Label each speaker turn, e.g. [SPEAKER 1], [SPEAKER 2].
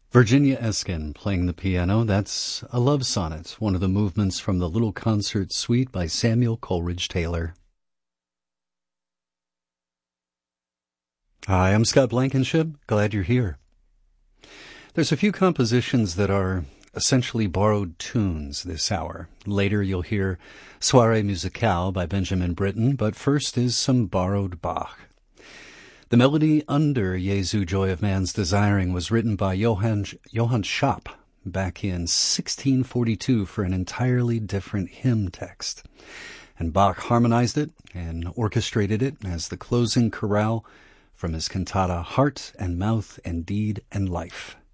[SPEAKER 1] Virginia Eskin playing the piano. That's a love sonnet, one of the movements from the Little Concert Suite by Samuel Coleridge Taylor. Hi, I'm Scott Blankenship. Glad you're here. There's a few compositions that are essentially borrowed tunes this hour. Later you'll hear Soirée Musicale by Benjamin Britten, but first is some borrowed Bach. The melody under Jesu Joy of Man's Desiring was written by Johann Schaap back in 1642 for an entirely different hymn text. And Bach harmonized it and orchestrated it as the closing chorale from his cantata Heart and Mouth and Deed and Life.